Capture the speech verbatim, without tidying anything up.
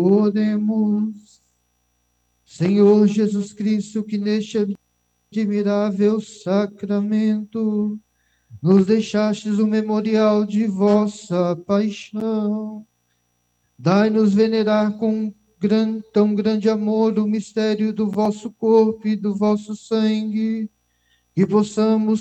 Oremos. Senhor Jesus Cristo, que neste admirável sacramento nos deixastes o memorial de vossa paixão, dai-nos venerar com gran, tão grande amor o mistério do vosso corpo e do vosso sangue, que possamos